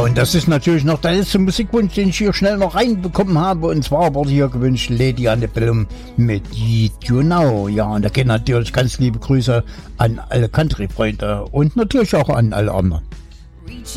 und das ist natürlich noch der letzte Musikwunsch, den ich hier schnell noch reinbekommen habe. Und zwar wurde hier gewünscht Lady Antebellum mit You Know. Ja, und da gehen natürlich ganz liebe Grüße an alle Country-Freunde und natürlich auch an alle anderen.